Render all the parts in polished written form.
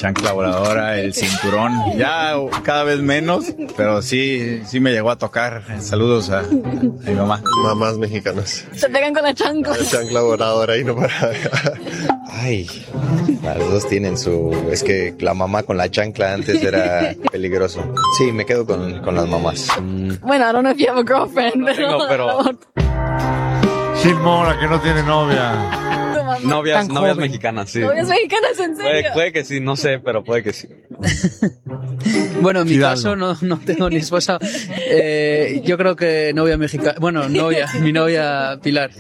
chancla voladora, el cinturón, ya cada vez menos, pero sí me llegó a tocar. Saludos a mi mamá. Mamás mexicanas. Se pegan con la chancla. La chancla voladora y no para. Ay, las dos tienen su... Es que la mamá con la chancla antes era peligroso. Sí, me quedo con las mamás. Bueno, I don't know if you have a girlfriend. No, pero... Gil Mora, que no tiene novia. Novias mexicanas, sí. ¿Novias mexicanas, en serio? Puede que sí, no sé, pero puede que sí. Bueno, en mi caso no tengo ni esposa. Yo creo que novia mexicana. Bueno, mi novia Pilar.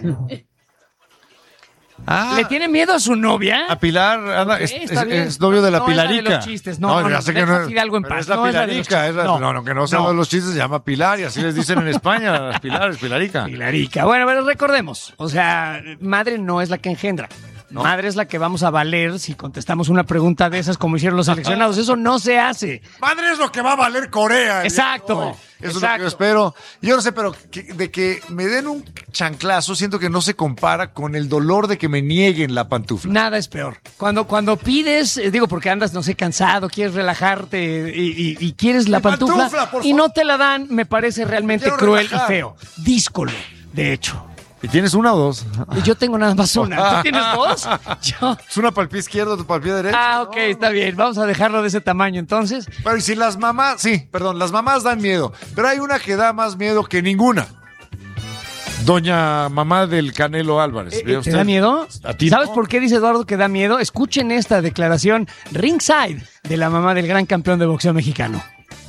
¿Le tiene miedo a su novia? A Pilar, es novio de la Pilarica. Es la de los chistes, ya sé que no es algo en paz. Es la Pilarica, que no sean los chistes, se llama Pilar y así les dicen en España, las Pilares, Pilarica. Pilarica. Bueno, pero recordemos, o sea, madre no es la que engendra. No. Madre es la que vamos a valer si contestamos una pregunta de esas como hicieron los seleccionados. Eso no se hace. Madre es lo que va a valer Corea. Exacto. Eso es lo que yo espero. Yo no sé, pero de que me den un chanclazo, siento que no se compara con el dolor de que me nieguen la pantufla. Nada es peor. Cuando pides, porque andas, no sé, cansado, quieres relajarte y quieres la pantufla y no te la dan, me parece realmente cruel y feo. Díscolo, de hecho. ¿Y tienes una o dos? Yo tengo nada más una. ¿Tú tienes dos? Es una para el pie izquierdo, otra para el pie derecho. Ok, está bien. Vamos a dejarlo de ese tamaño entonces. Pero y si las mamás, las mamás dan miedo, pero hay una que da más miedo que ninguna. Doña mamá del Canelo Álvarez. ¿Te da miedo? ¿A ti ¿Sabes no? por qué dice Eduardo que da miedo? Escuchen esta declaración ringside de la mamá del gran campeón de boxeo mexicano.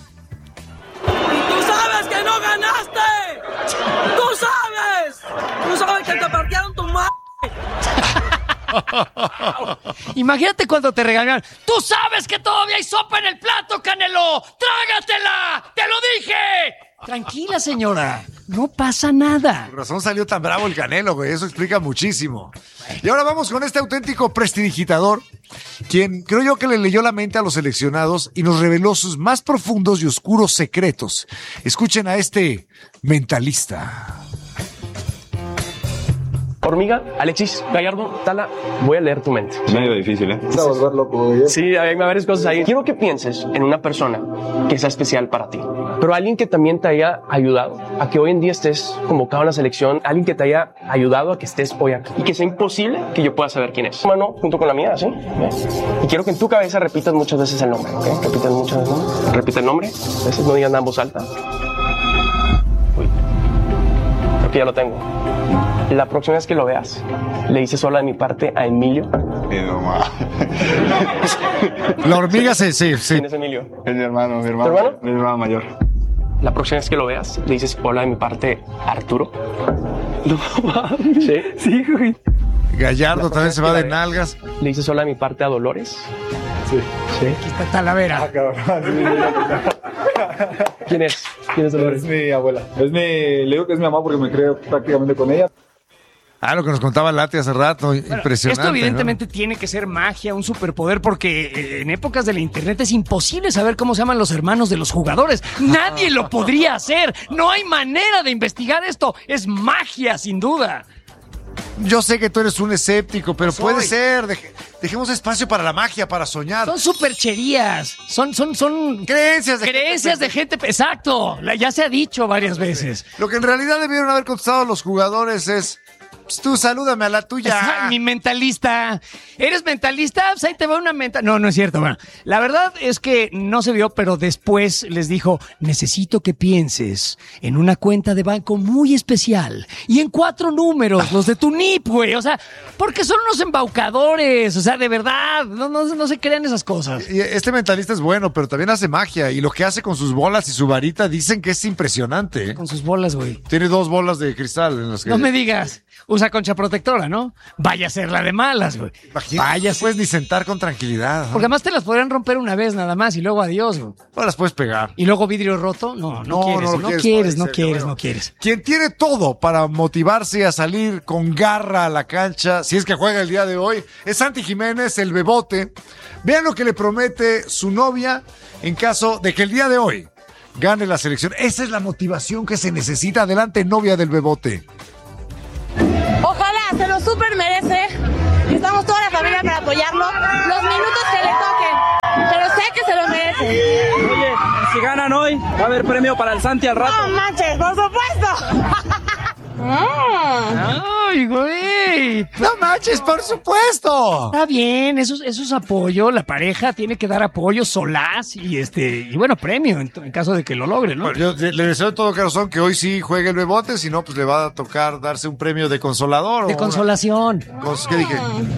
Que te partieron tu madre. Imagínate cuando te regañaron. ¡Tú sabes que todavía hay sopa en el plato, Canelo! ¡Trágatela! ¡Te lo dije! Tranquila, señora. No pasa nada. Por razón salió tan bravo el Canelo, güey. Eso explica muchísimo. Y ahora vamos con este auténtico prestidigitador, quien creo yo que le leyó la mente a los seleccionados y nos reveló sus más profundos y oscuros secretos. Escuchen a este mentalista. Hormiga, Alexis, Gallardo, Tala, voy a leer tu mente. Medio difícil, ¿eh? Vas a volver loco, güey. Sí, hay varias cosas ahí. Quiero que pienses en una persona que sea especial para ti, pero alguien que también te haya ayudado a que hoy en día estés convocado en la selección, alguien que te haya ayudado a que estés hoy aquí y que sea imposible que yo pueda saber quién es. Mano, junto con la mía, ¿sí? Y quiero que en tu cabeza repitas muchas veces el nombre, ¿ok? Repitas muchas veces, ¿no? Repite el nombre, a veces no digas nada en voz alta. Uy, creo que ya lo tengo. La próxima vez que lo veas, le dices sola de mi parte a Emilio. La hormiga sí. ¿Quién es Emilio? Es mi hermano. ¿Tu hermano? Mi hermano mayor. La próxima vez que lo veas, le dices hola de mi parte a Arturo. No, sí, güey. Gallardo también se va de nalgas. Le dices hola de mi parte a Dolores. Sí. Aquí está Talavera. ¿Quién es? ¿Quién es Dolores? Es mi abuela. Le digo que es mi mamá porque me creo prácticamente con ella. Lo que nos contaba Lati hace rato, impresionante. Esto evidentemente tiene que ser magia, un superpoder, porque en épocas de la internet es imposible saber cómo se llaman los hermanos de los jugadores. Nadie lo podría hacer. No hay manera de investigar esto. Es magia, sin duda. Yo sé que tú eres un escéptico, pero puede ser. Dejemos espacio para la magia, para soñar. Son supercherías. Son creencias de gente. Exacto. Ya se ha dicho varias veces. Lo que en realidad debieron haber contestado los jugadores es: pues tú salúdame a la tuya. Mi mentalista. ¿Eres mentalista? Pues ahí te va una mentalista. No es cierto. Bueno, la verdad es que no se vio, pero después les dijo: necesito que pienses en una cuenta de banco muy especial y en 4 números, los de tu NIP, güey. O sea, porque son unos embaucadores. O sea, de verdad, no se crean esas cosas. Y este mentalista es bueno, pero también hace magia. Y lo que hace con sus bolas y su varita dicen que es impresionante. Con sus bolas, güey. Tiene 2 bolas de cristal en las que... No me digas. Usa concha protectora, ¿no? Vaya a ser la de malas, güey. Vaya, puedes ni sentar con tranquilidad, ¿no? Porque además te las podrían romper una vez nada más y luego adiós, güey. No las puedes pegar. Y luego vidrio roto. No quieres. Quien tiene todo para motivarse a salir con garra a la cancha, si es que juega el día de hoy, es Santi Jiménez, el bebote. Vean lo que le promete su novia en caso de que el día de hoy gane la selección. Esa es la motivación que se necesita. Adelante, novia del bebote. Ojalá, se lo súper merece. Y estamos toda la familia para apoyarlo. Los minutos que le toquen. ganan hoy, va a haber premio para el Santi al rato. No manches, por supuesto. ¡Ay, güey! ¡No manches, por supuesto! Está bien, eso es apoyo. La pareja tiene que dar apoyo, solaz y bueno, premio en caso de que lo logre, ¿no? Bueno, yo le deseo de todo corazón que hoy sí juegue el Bebote, si no, pues le va a tocar darse un premio de consolador. De consolación. ¿Qué dije?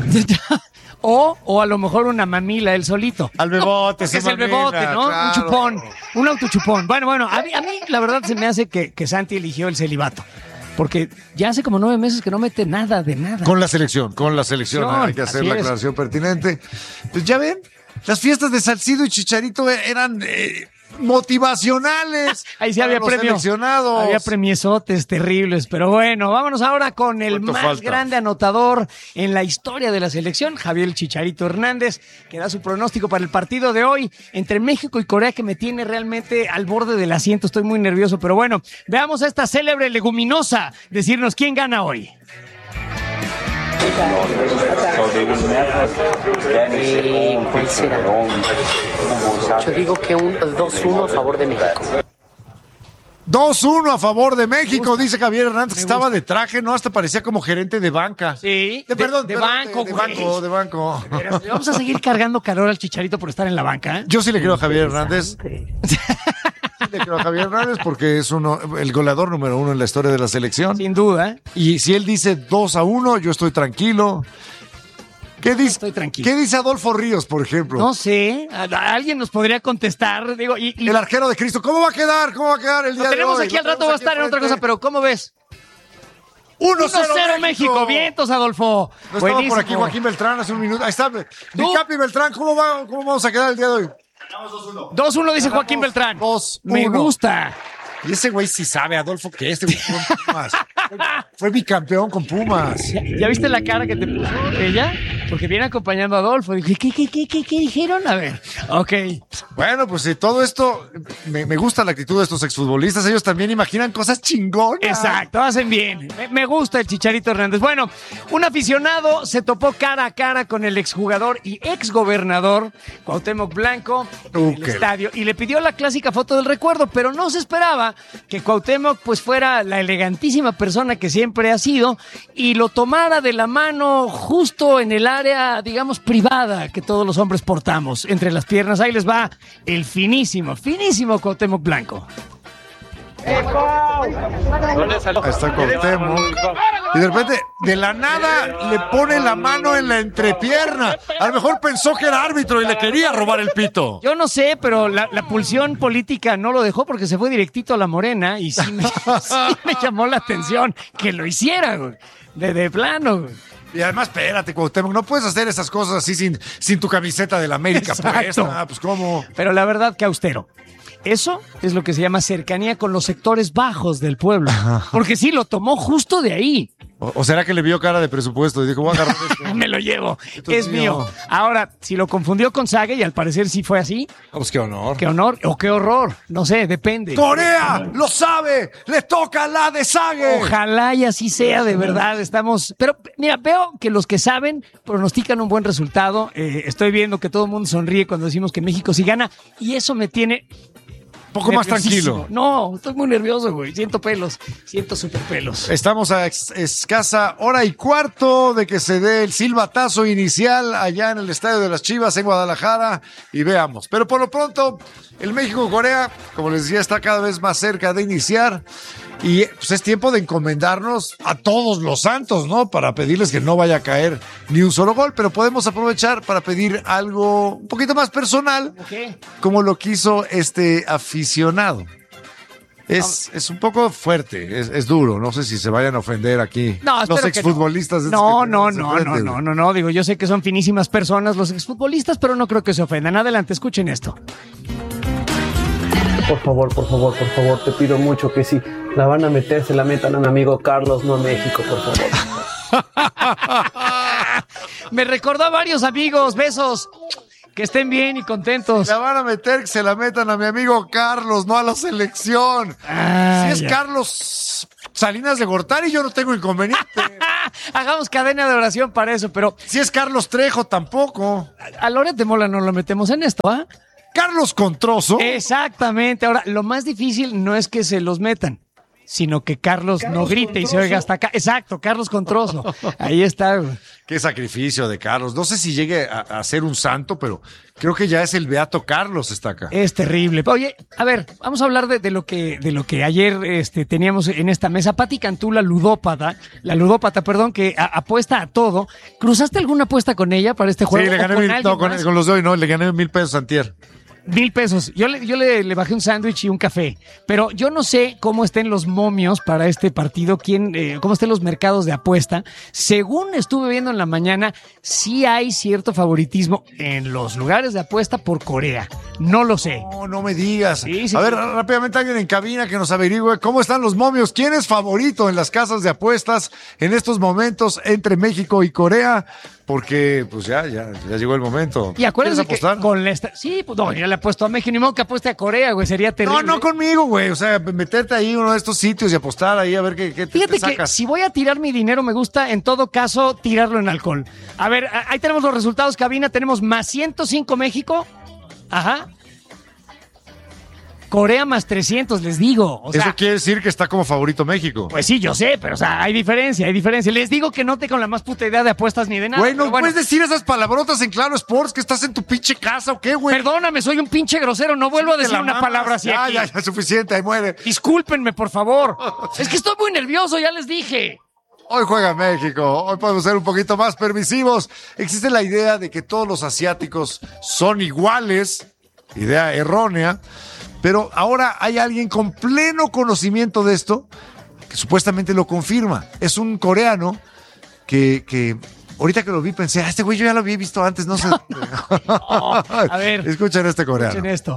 O a lo mejor una mamila él solito. Al Bebote, Que es el Bebote, ¿no? claro. Un chupón, un autochupón. Bueno, a mí la verdad se me hace que Santi eligió el celibato. Porque ya hace como 9 meses que no mete nada de nada. Con la selección, hay que hacer así la es. aclaración pertinente. Pues ya ven, las fiestas de Salcido y Chicharito eran motivacionales. Ahí sí había para los premio. seleccionados. Había premiesotes terribles, pero bueno, vámonos ahora con el ¿Cuánto más falta? grande anotador en la historia de la selección, Javier el Chicharito Hernández, que da su pronóstico para el partido de hoy entre México y Corea, que me tiene realmente al borde del asiento. Estoy muy nervioso, pero bueno, veamos a esta célebre leguminosa decirnos quién gana hoy. ¿Cuál será? Yo digo que un 2-1 a favor de México. 2-1 a favor de México, dice Javier Hernández, que estaba de traje, ¿no? Hasta parecía como gerente de banca. Sí, De banco. Pero vamos a seguir cargando calor al Chicharito por estar en la banca, ¿eh? Yo sí le creo a Javier Hernández. Sí le creo a Javier Hernández porque es el goleador número 1 en la historia de la selección. Sin duda. Y si él dice 2-1, yo estoy tranquilo. ¿Qué dice? Estoy tranquilo. ¿Qué dice Adolfo Ríos, por ejemplo? No sé, alguien nos podría contestar. Digo, El arquero de Cristo, ¿cómo va a quedar? ¿Cómo va a quedar el día lo de tenemos hoy? aquí al rato, va a estar en otra cosa, pero ¿cómo ves? 1-0 México. Vientos, Adolfo. No estaba por aquí Joaquín Beltrán hace un minuto. Ahí está. Mi Capi Beltrán, ¿cómo vamos a quedar el día de hoy? 2-1 dice Joaquín Beltrán. 2-1. Me gusta. Y ese güey sí sabe, Adolfo, que este güey fue con Pumas. Fue bicampeón con Pumas. ¿Ya viste la cara que te puso ella? Porque viene acompañando a Adolfo. Dije, ¿qué dijeron? A ver, ok. Bueno, pues todo esto, me gusta la actitud de estos exfutbolistas. Ellos también imaginan cosas chingonas. Exacto, hacen bien. Me gusta el Chicharito Hernández. Bueno, un aficionado se topó cara a cara con el exjugador y exgobernador Cuauhtémoc Blanco en el estadio y le pidió la clásica foto del recuerdo, pero no se esperaba que Cuauhtémoc pues fuera la elegantísima persona que siempre ha sido y lo tomara de la mano justo en el área, digamos, privada que todos los hombres portamos entre las piernas. Ahí les va el finísimo Cuauhtémoc Blanco. Ahí está Cuauhtémoc. Y de repente, de la nada, le pone la mano en la entrepierna. A lo mejor pensó que era árbitro y le quería robar el pito. Yo no sé, pero la pulsión política no lo dejó porque se fue directito a la Morena y sí me llamó la atención que lo hiciera, güey. De plano, güey. Y además, espérate, Cuauhtémoc, no puedes hacer esas cosas así sin tu camiseta del América puesta. Pues, ¿cómo? Pero la verdad que austero. Eso es lo que se llama cercanía con los sectores bajos del pueblo. Porque sí, lo tomó justo de ahí. ¿O será que le vio cara de presupuesto y dijo, voy a agarrar esto? Me lo llevo. Es mío. Ahora, si lo confundió con Sague, y al parecer sí fue así. Pues qué honor. Qué honor o qué horror. No sé, depende. ¡Corea! ¡Lo sabe! ¡Le toca la de Sague! Ojalá y así sea, de verdad. Estamos. Pero mira, veo que los que saben pronostican un buen resultado. Estoy viendo que todo el mundo sonríe cuando decimos que México sí gana. Y eso me tiene. Poco más tranquilo. No, estoy muy nervioso, güey. Siento pelos, siento super pelos. Estamos a escasa hora y cuarto de que se dé el silbatazo inicial allá en el Estadio de las Chivas en Guadalajara y veamos. Pero por lo pronto, el México-Corea, como les decía, está cada vez más cerca de iniciar y pues es tiempo de encomendarnos a todos los santos, ¿no? Para pedirles que no vaya a caer ni un solo gol, pero podemos aprovechar para pedir algo un poquito más personal, como lo quiso este aficionado. Es un poco fuerte, es duro, no sé si se vayan a ofender aquí los exfutbolistas. No, digo, yo sé que son finísimas personas los exfutbolistas, pero no creo que se ofendan. Adelante, escuchen esto. Por favor, te pido mucho que si la van a meter, se la metan a mi amigo Carlos, no a México, por favor. Me recordó a varios amigos, besos. Que estén bien y contentos. La van a meter, que se la metan a mi amigo Carlos, no a la selección. Si es Carlos Salinas de Gortari, yo no tengo inconveniente. Hagamos cadena de oración para eso, pero... Si es Carlos Trejo, tampoco. A Loret de Mola no lo metemos en esto, ¿ah? Carlos Controso. Exactamente. Ahora, lo más difícil no es que se los metan, sino que Carlos no grite Controso. Y se oiga hasta acá. Exacto, Carlos Controso. Ahí está. Qué sacrificio de Carlos. No sé si llegue a ser un santo, pero creo que ya es el beato Carlos está acá. Es terrible. Oye, a ver, vamos a hablar de lo que ayer teníamos en esta mesa. Pati Cantú, la ludópata, que apuesta a todo. ¿Cruzaste alguna apuesta con ella para este juego? Sí, le gané con los de hoy, no, le gané 1,000 pesos antier. 1,000 pesos. Yo le bajé un sándwich y un café. Pero yo no sé cómo estén los momios para este partido, cómo estén los mercados de apuesta. Según estuve viendo en la mañana, sí hay cierto favoritismo en los lugares de apuesta por Corea. No lo sé. No me digas. Sí. A ver, rápidamente alguien en cabina que nos averigüe cómo están los momios. ¿Quién es favorito en las casas de apuestas en estos momentos entre México y Corea? Porque, pues ya llegó el momento. Y acuérdense que con sí, pues no, yo le apuesto a México, ni modo que apueste a Corea, güey, sería terrible. No conmigo, güey, o sea, meterte ahí en uno de estos sitios y apostar ahí a ver qué te sacas. Fíjate que si voy a tirar mi dinero, me gusta, en todo caso, tirarlo en alcohol. A ver, ahí tenemos los resultados, cabina, tenemos más 105 México, ajá. Corea más 300, les digo. O sea, eso quiere decir que está como favorito México. Pues sí, yo sé, pero o sea, hay diferencia. Les digo que no te con la más puta idea de apuestas ni de nada. Güey, no puedes decir esas palabrotas en Claro Sports, que estás en tu pinche casa o qué, güey. Perdóname, soy un pinche grosero, no vuelvo a decir una palabra así aquí. Ya, suficiente, ahí muere. Discúlpenme, por favor. Es que estoy muy nervioso, ya les dije. Hoy juega México, hoy podemos ser un poquito más permisivos. Existe la idea de que todos los asiáticos son iguales, idea errónea. Pero ahora hay alguien con pleno conocimiento de esto que supuestamente lo confirma. Es un coreano que ahorita que lo vi pensé, este güey yo ya lo había visto antes, no sé. A ver. Escuchen este coreano. Escuchen esto.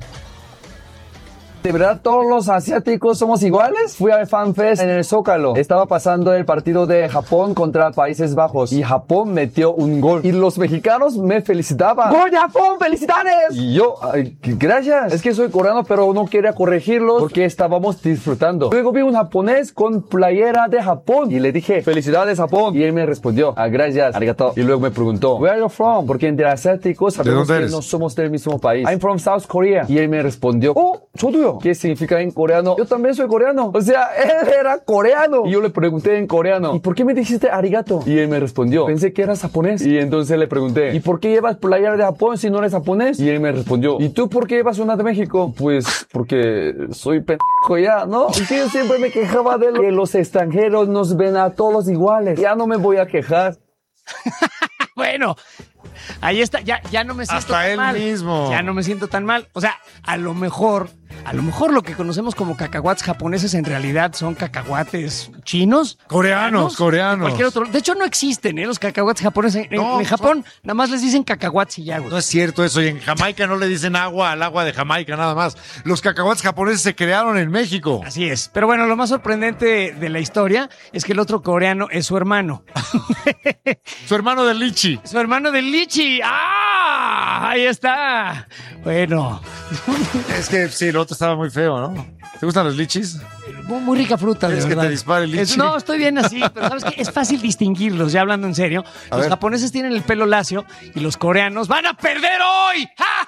¿De verdad todos los asiáticos somos iguales? Fui al FanFest en el Zócalo. Estaba pasando el partido de Japón contra Países Bajos y Japón metió un gol. Y los mexicanos me felicitaban. ¡Gol de Japón! ¡Felicidades! Y yo, gracias. Es que soy coreano, pero no quería corregirlos porque estábamos disfrutando. Luego vi un japonés con playera de Japón y le dije, ¡felicidades, Japón! Y él me respondió, gracias, arigato. Y luego me preguntó, ¿Where are you from? Porque entre asiáticos sabemos que no somos del mismo país. I'm from South Korea. Y él me respondió, 저도요. ¿Qué significa en coreano? Yo también soy coreano. O sea, él era coreano. Y yo le pregunté en coreano, ¿y por qué me dijiste arigato? Y él me respondió, pensé que eras japonés. Y entonces le pregunté, ¿y por qué llevas playera de Japón si no eres japonés? Y él me respondió, ¿y tú por qué llevas una de México? Pues porque soy pendejo ya, ¿no? Y que yo siempre me quejaba de que los extranjeros nos ven a todos iguales. Ya no me voy a quejar. Bueno, ahí está, ya no me siento tan mal. Hasta él mismo. Ya no me siento tan mal. O sea, a lo mejor lo que conocemos como cacahuates japoneses en realidad son cacahuates chinos. Coreanos. Cualquier otro. De hecho, no existen, los cacahuates japoneses. En Japón nada más les dicen cacahuates y ya, güey. No es cierto eso. Y en Jamaica no le dicen agua al agua de Jamaica, nada más. Los cacahuates japoneses se crearon en México. Así es. Pero bueno, lo más sorprendente de la historia es que el otro coreano es su hermano. Su hermano del lichi. Su hermano del lichi. ¡Ah! Ahí está. Bueno. Es que sí, el otro estaba muy feo, ¿no? ¿Te gustan los lichis? Muy rica fruta, de verdad. Es que te dispare el lichi. No, estoy bien así, pero ¿sabes qué? Es fácil distinguirlos, ya hablando en serio. Los japoneses tienen el pelo lacio y los coreanos van a perder hoy.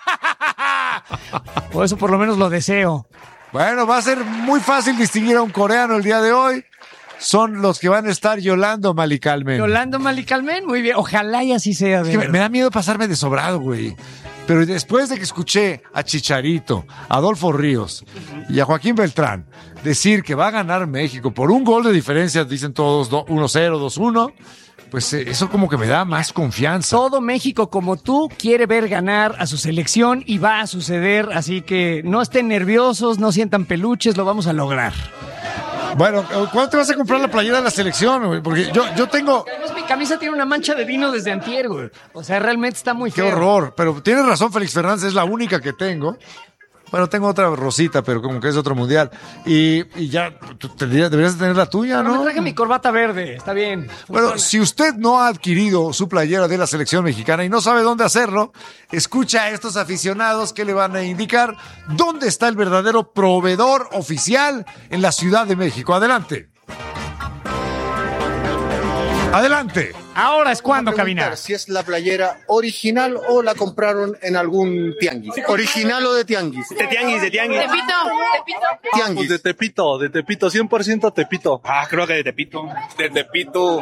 Por eso por lo menos lo deseo. Bueno, va a ser muy fácil distinguir a un coreano el día de hoy. Son los que van a estar Yolando Malicalmen. Yolando Malicalmen, muy bien. Ojalá y así sea. Es que me da miedo pasarme de sobrado, güey. Pero después de que escuché a Chicharito, a Adolfo Ríos y a Joaquín Beltrán decir que va a ganar México por un gol de diferencia, dicen todos 1-0, 2-1, pues eso como que me da más confianza. Todo México, como tú, quiere ver ganar a su selección y va a suceder, así que no estén nerviosos, no sientan peluches, lo vamos a lograr. Bueno, ¿cuándo te vas a comprar la playera de la selección, güey? Porque yo tengo... Además, mi camisa tiene una mancha de vino desde antier, güey. O sea, realmente está muy feo. Qué horror. Pero tienes razón, Félix Fernández, es la única que tengo. Bueno, tengo otra rosita, pero como que es otro mundial. Y ya, deberías tener la tuya, ¿no? Me traje mi corbata verde, está bien. Bueno, si usted no ha adquirido su playera de la selección mexicana y no sabe dónde hacerlo, escucha a estos aficionados que le van a indicar dónde está el verdadero proveedor oficial en la Ciudad de México. Adelante. Adelante. Ahora es cuando caminar. Si es la playera original o la compraron en algún tianguis. ¿Original o de tianguis? De tianguis. Tepito. Tianguis. De Tepito, 100% Tepito. Creo que de Tepito. De Tepito.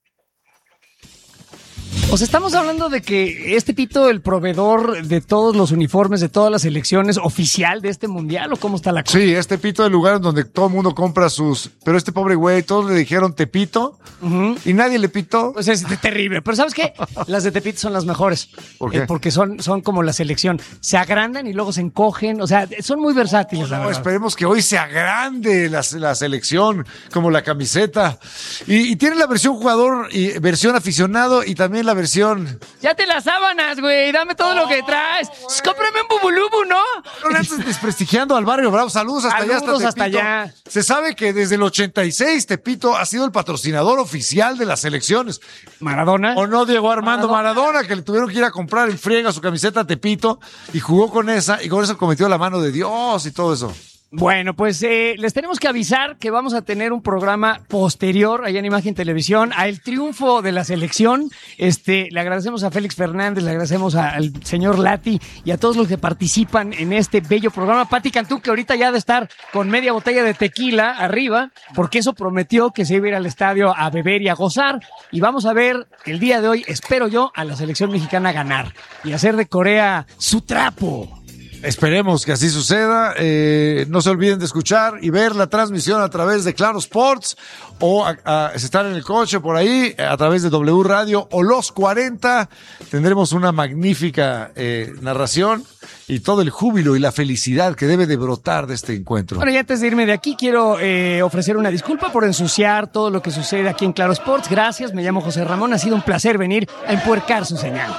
O sea, estamos hablando de que este Pito, el proveedor de todos los uniformes, de todas las selecciones, oficial de este mundial, ¿o cómo está la cosa? Sí, este Pito es el lugar donde todo el mundo compra sus... Pero este pobre güey, todos le dijeron Tepito y nadie le pitó. Pues es terrible. Pero ¿sabes qué? Las de Tepito son las mejores. ¿Por qué? Porque son como la selección. Se agrandan y luego se encogen. O sea, son muy versátiles, la verdad. Esperemos que hoy se agrande la selección, como la camiseta. Y tiene la versión jugador y versión aficionado y también la versión... Ya te las sábanas, güey. Dame todo lo que traes. Cómprame un bubulubu, ¿no? No antes desprestigiando al Barrio Bravo. Saludos hasta allá. Saludos hasta allá. Se sabe que desde el 86 Tepito ha sido el patrocinador oficial de las selecciones. Maradona. ¿O no, Diego Armando Maradona, que le tuvieron que ir a comprar en friega su camiseta Tepito y jugó con esa y con eso cometió la mano de Dios y todo eso? Bueno, pues les tenemos que avisar que vamos a tener un programa posterior allá en Imagen Televisión al triunfo de la selección. Le agradecemos a Félix Fernández, le agradecemos al señor Lati y a todos los que participan en este bello programa. Pati Cantú, que ahorita ya ha de estar con media botella de tequila arriba, porque eso prometió que se iba a ir al estadio a beber y a gozar. Y vamos a ver el día de hoy, espero yo, a la selección mexicana ganar y hacer de Corea su trapo. Esperemos que así suceda. No se olviden de escuchar y ver la transmisión a través de Claro Sports o si están en el coche por ahí a través de W Radio o Los 40. Tendremos una magnífica narración y todo el júbilo y la felicidad que debe de brotar de este encuentro. Bueno, y antes de irme de aquí quiero ofrecer una disculpa por ensuciar todo lo que sucede aquí en Claro Sports. Gracias, me llamo José Ramón. Ha sido un placer venir a empuercar su señal.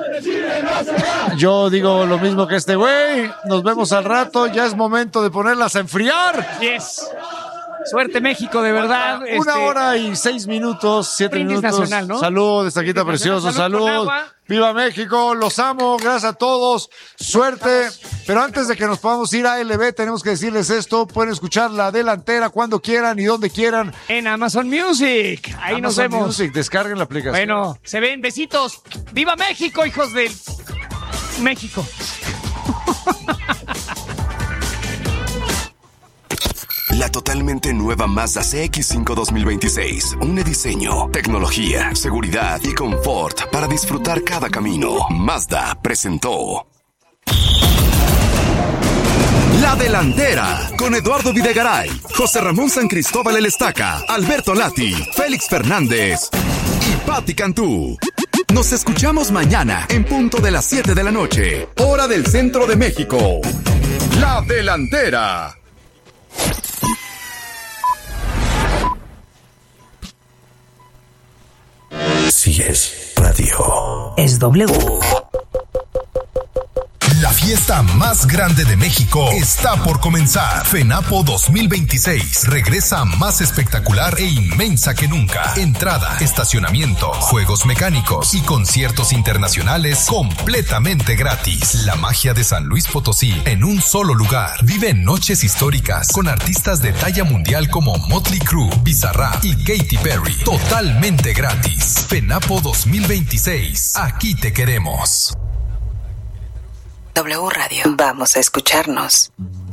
Yo digo lo mismo que este güey. Nos vemos al rato. Ya es momento de ponerlas a enfriar. Yes. Suerte México, de verdad. 1 hora y 6 minutos, 7 minutos. Nacional, ¿no? Salud, Estaquita precioso, salud. Viva México, los amo, gracias a todos. Suerte. Pero antes de que nos podamos ir a LB, tenemos que decirles esto. Pueden escuchar La Delantera cuando quieran y donde quieran. En Amazon Music. Ahí nos vemos. Music, descarguen la aplicación. Bueno, se ven, besitos. ¡Viva México, hijos de México! La totalmente nueva Mazda CX-5 2026. Un diseño, tecnología, seguridad y confort para disfrutar cada camino. Mazda presentó La Delantera con Eduardo Videgaray, José Ramón San Cristóbal El Estaca, Alberto Lati, Félix Fernández y Pati Cantú. Nos escuchamos mañana en punto de las 7 de la noche, hora del centro de México. La Delantera. Si es radio, es W. La fiesta más grande de México está por comenzar. FENAPO 2026 regresa más espectacular e inmensa que nunca. Entrada, estacionamiento, juegos mecánicos y conciertos internacionales completamente gratis. La magia de San Luis Potosí en un solo lugar. Vive noches históricas con artistas de talla mundial como Motley Crue, Bizarrap y Katy Perry. Totalmente gratis. FENAPO 2026. Aquí te queremos. W Radio. Vamos a escucharnos.